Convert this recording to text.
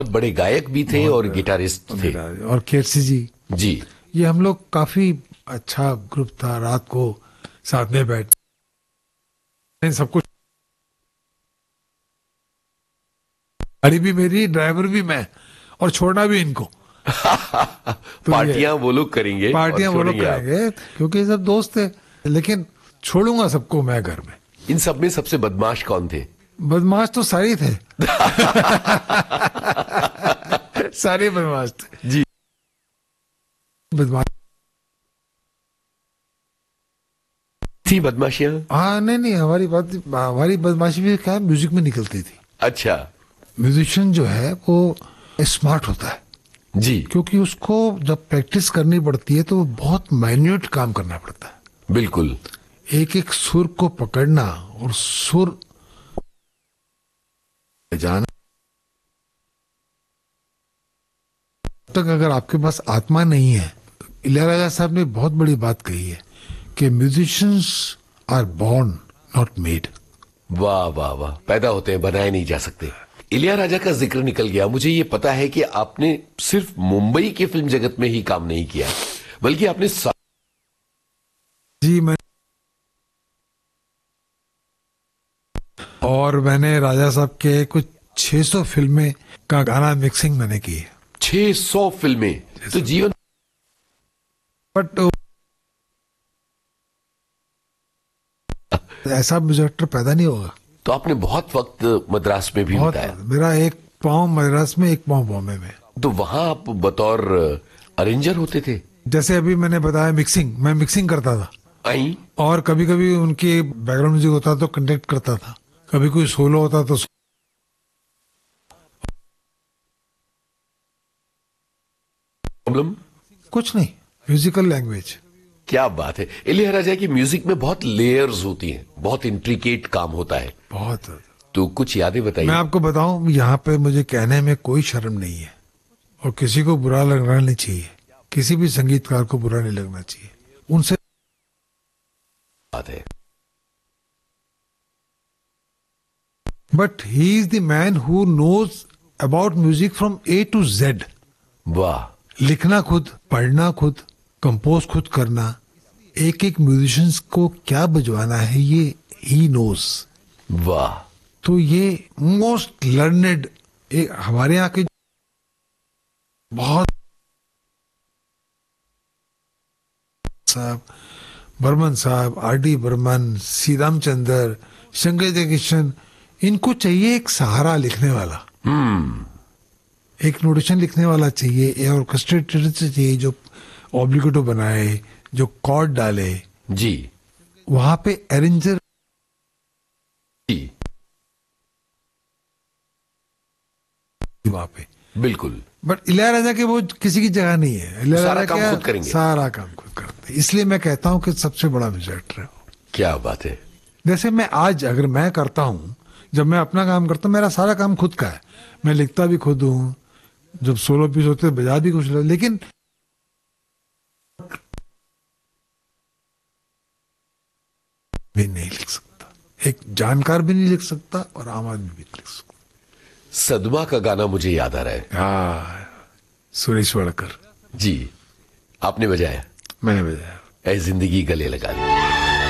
बड़े गायक भी थे और गिटारिस्ट थे। और केसी जी जी। ये हम लोग काफी अच्छा ग्रुप था। रात को साथ में बैठ सब कुछ, गाड़ी भी मेरी, ड्राइवर भी मैं, और छोड़ना भी इनको। तो पार्टियां वो लोग करेंगे, पार्टियां वो लोग छोड़ेंगे आप। करेंगे, क्योंकि ये सब दोस्त थे। लेकिन छोड़ूंगा सबको मैं घर में। इन सब में सबसे बदमाश कौन थे? बदमाश तो सारे थे। सारे बदमाश थे जी। बदमाश थी बदमाशियां? हाँ, नहीं नहीं, हमारी बदमाशी भी क्या म्यूजिक में निकलती थी। अच्छा। म्यूजिशियन जो है वो स्मार्ट होता है जी। क्योंकि उसको जब प्रैक्टिस करनी पड़ती है तो वो बहुत माइन्यूट काम करना पड़ता है। बिल्कुल। एक एक सुर को पकड़ना और सुर जाना तक अगर आपके पास आत्मा नहीं है। इलैयाराजा साहब ने बहुत बड़ी बात कही है कि musicians are born not made. वाह वाह वाह, पैदा होते हैं, बनाए नहीं जा सकते। इलैयाराजा का जिक्र निकल गया। मुझे ये पता है कि आपने सिर्फ मुंबई के फिल्म जगत में ही काम नहीं किया, बल्कि आपने जी मैंने राजा साहब के कुछ 600 फिल्में का गाना मिक्सिंग मैंने की है। 600 फिल्में तो जीवन। बट ऐसा म्यूजिक डायरेक्टर पैदा नहीं होगा। तो आपने बहुत वक्त मद्रास में भी बिताया। मेरा एक पाँव मद्रास में, एक पाँव बॉम्बे में। तो वहां आप बतौर अरेंजर होते थे? जैसे अभी मैंने बताया मिक्सिंग, मैं मिक्सिंग करता था। आई। और कभी कभी उनके बैकग्राउंड म्यूजिक होता तो कंडक्ट करता था, कभी कोई सोलो होता तो। प्रॉब्लम कुछ नहीं, म्यूजिकल लैंग्वेज। क्या बात है। इलैयाराजा की म्यूजिक में बहुत लेयर्स होती हैं, बहुत इंट्रिकेट काम होता है। बहुत। तो कुछ यादें बताइए। मैं आपको बताऊं, यहाँ पे मुझे कहने में कोई शर्म नहीं है और किसी को बुरा लगना नहीं चाहिए। किसी भी संगीतकार को बुरा नहीं लगना चाहिए। उनसे बात है। But he is the man who knows about music from A to Z. वाह। लिखना खुद, पढ़ना खुद, कंपोज खुद करना, एक एक म्यूजिशियंस को क्या बजवाना है ये ही नोज। वाह। तो ये मोस्ट लर्नेड हमारे यहाँ के बहुत साहब, बर्मन साहब, आर.डी. बर्मन, सी रामचंद्र, शंकर जयकिशन, इनको चाहिए एक सहारा लिखने वाला। एक नोटेशन लिखने वाला चाहिए, एक ऑर्केस्ट्रेटर चाहिए जो ऑब्लिगेटो बनाए, जो कॉर्ड डाले। जी। वहां पे अरेंजर जी। वहां पे बिल्कुल। बट इलैयाराजा के वो किसी की जगह नहीं है। सारा काम खुद करेंगे। सारा काम खुद करते, इसलिए मैं कहता हूँ कि सबसे बड़ा म्यूजिक डायरेक्टर है। क्या बात है। जैसे मैं आज अगर मैं करता हूँ, जब मैं अपना काम करता हूँ, मेरा सारा काम खुद का है। मैं लिखता भी खुद हूँ, जब सोलो पीस होते हैं बजा भी कुछ, लेकिन भी नहीं लिख सकता, एक जानकार भी नहीं लिख सकता और आम आदमी भी नहीं लिख सकता। सदमा का गाना मुझे याद आ रहा है। हाँ, सुरेश वाडकर जी। आपने बजाया? मैंने बजाया। ऐ जिंदगी गले लगा ली।